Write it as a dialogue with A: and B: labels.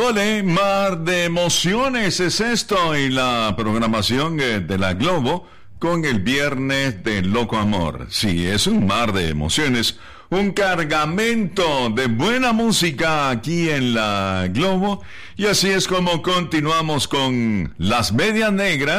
A: Ole, mar de emociones es esto y la programación de la Globo con el viernes de Loco Amor. Sí, es un mar de emociones, un cargamento de buena música aquí en la Globo y así es como continuamos con Las Medias Negras.